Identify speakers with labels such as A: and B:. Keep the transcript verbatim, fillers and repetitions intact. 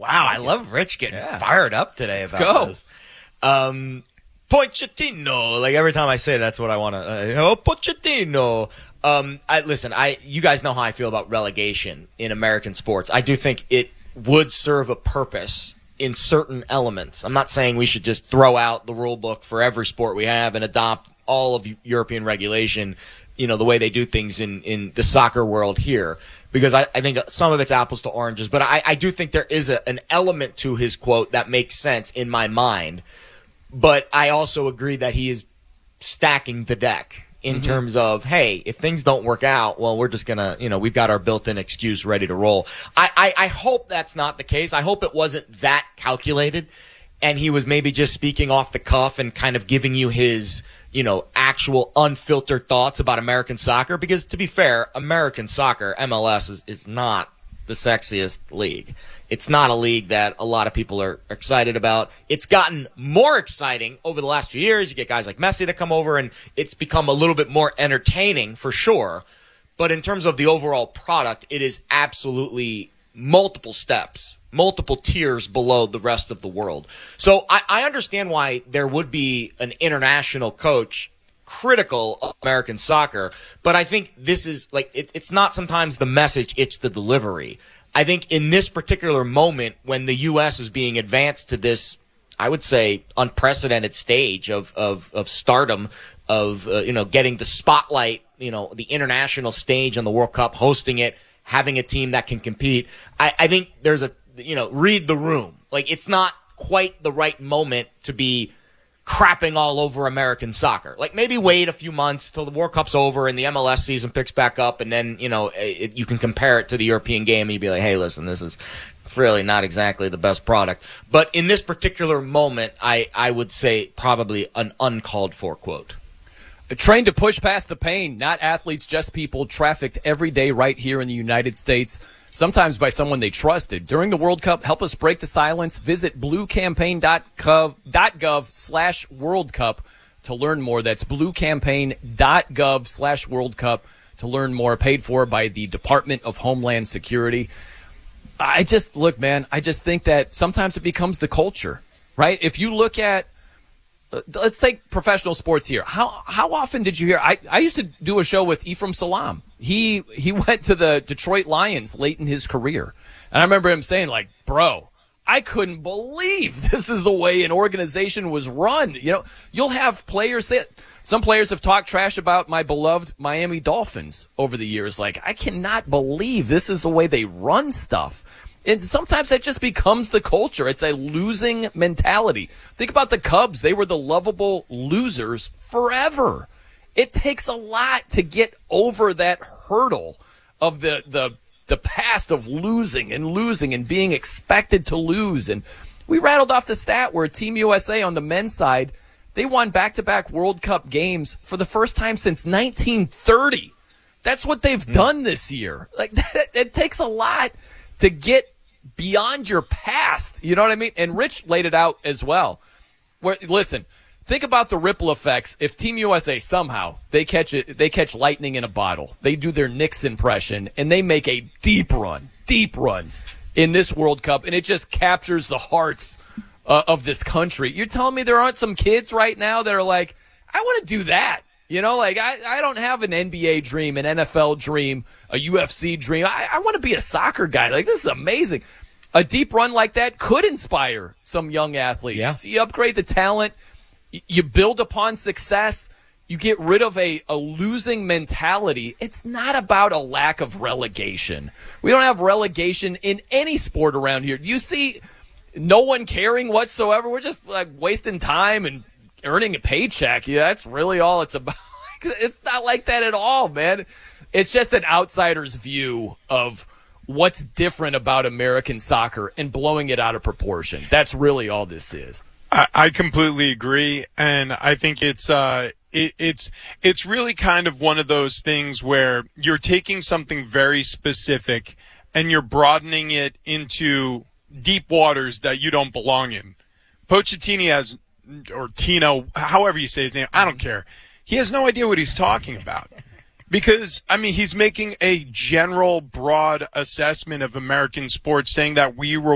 A: Wow, I love Rich getting
B: Yeah.
A: fired up today
B: Let's
A: about
B: go.
A: this. Um, Pochettino, like every time I say that's what I want to. Uh, oh, Pochettino. Um, I listen. I you guys know how I feel about relegation in American sports. I do think it would serve a purpose in certain elements. I'm not saying we should just throw out the rule book for every sport we have and adopt all of European regulation, you know, the way they do things in, in the soccer world here, because I, I think some of it's apples to oranges. But I, I do think there is a, an element to his quote that makes sense in my mind. But I also agree that he is stacking the deck in mm-hmm. terms of, hey, if things don't work out, well, we're just going to, you know, we've got our built-in excuse ready to roll. I, I, I hope that's not the case. I hope it wasn't that calculated and he was maybe just speaking off the cuff and kind of giving you his, you know, actual unfiltered thoughts about American soccer. Because to be fair, American soccer, M L S, is, is not the sexiest league. It's not a league that a lot of people are excited about. It's gotten more exciting over the last few years. You get guys like Messi that come over, and it's become a little bit more entertaining for sure. But in terms of the overall product, it is absolutely multiple steps, multiple tiers below the rest of the world. So I, I understand why there would be an international coach critical of American soccer, but I think this is like it, it's not sometimes the message, it's the delivery. I think in this particular moment when the U S is being advanced to this, I would say, unprecedented stage of of, of stardom, of uh, you know, getting the spotlight, you know, the international stage on the World Cup, hosting it, having a team that can compete. I, I think there's a, you know, read the room. Like, it's not quite the right moment to be crapping all over American soccer. Like, maybe wait a few months till the World Cup's over and the M L S season picks back up, and then, you know, it, you can compare it to the European game and you'd be like, hey, listen, this is it's really not exactly the best product. But in this particular moment, I, I would say probably an uncalled for quote.
B: Trained to push past the pain, not athletes, just people trafficked every day right here in the United States, sometimes by someone they trusted. During the World Cup, help us break the silence. Visit bluecampaign.gov slash World Cup to learn more. That's bluecampaign.gov slash World Cup to learn more. Paid for by the Department of Homeland Security. I just, look, man, I just think that sometimes it becomes the culture, right? If you look at, let's take professional sports here. How how often did you hear? I, I used to do a show with Ephraim Salam. He he went to the Detroit Lions late in his career. And I remember him saying, like, bro, I couldn't believe this is the way an organization was run. You know, you'll have players say, some players have talked trash about my beloved Miami Dolphins over the years. Like, I cannot believe this is the way they run stuff. And sometimes that just becomes the culture. It's a losing mentality. Think about the Cubs. They were the lovable losers forever. It takes a lot to get over that hurdle of the, the, the past of losing and losing and being expected to lose. And we rattled off the stat where Team U S A on the men's side, they won back-to-back World Cup games for the first time since nineteen thirty. That's what they've mm. done this year. Like, it takes a lot to get beyond your past. You know what I mean? And Rich laid it out as well. Where, listen, think about the ripple effects. If Team U S A somehow they catch it, they catch lightning in a bottle, they do their Knicks impression, and they make a deep run, deep run in this World Cup, and it just captures the hearts uh, of this country. You're telling me there aren't some kids right now that are like, I want to do that. You know, like, I, I don't have an N B A dream, an N F L dream, a U F C dream. I, I want to be a soccer guy. Like, this is amazing. A deep run like that could inspire some young athletes.
A: Yeah.
B: So you upgrade the talent, you build upon success, you get rid of a, a losing mentality. It's not about a lack of relegation. We don't have relegation in any sport around here. You see no one caring whatsoever. We're just like wasting time and earning a paycheck. Yeah, that's really all it's about. It's not like that at all, man. It's just an outsider's view of what's different about American soccer and blowing it out of proportion. That's really all this is.
C: I, I completely agree, and I think it's uh, it, it's it's really kind of one of those things where you're taking something very specific and you're broadening it into deep waters that you don't belong in. Pochettino has, or Tino, however you say his name, I don't care. He has no idea what he's talking about. Because, I mean, he's making a general, broad assessment of American sports, saying that we